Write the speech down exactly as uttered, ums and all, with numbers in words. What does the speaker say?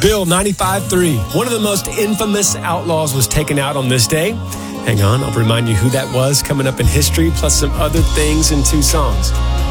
Bill ninety-five three. One of the most infamous outlaws was taken out on this day. Hang on, I'll remind you who that was coming up in history, plus some other things in two songs.